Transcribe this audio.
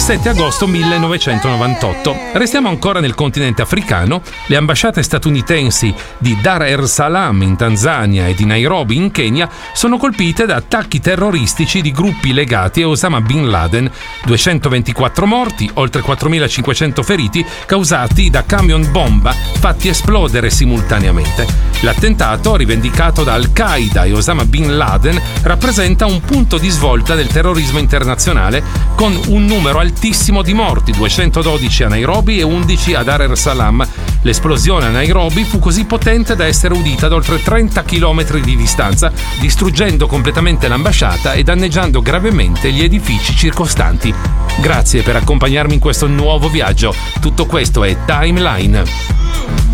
7 agosto 1998. Restiamo ancora nel continente africano. Le ambasciate statunitensi di Dar es Salaam in Tanzania e di Nairobi in Kenya sono colpite da attacchi terroristici di gruppi legati a Osama Bin Laden. 224 morti, oltre 4.500 feriti causati da camion bomba fatti esplodere simultaneamente. L'attentato, rivendicato da Al-Qaeda e Osama Bin Laden, rappresenta un punto di svolta del terrorismo internazionale, con un numero altissimo di morti, 212 a Nairobi e 11 a Dar es Salaam. L'esplosione a Nairobi fu così potente da essere udita ad oltre 30 km di distanza, distruggendo completamente l'ambasciata e danneggiando gravemente gli edifici circostanti. Grazie per accompagnarmi in questo nuovo viaggio. Tutto questo è Timeline.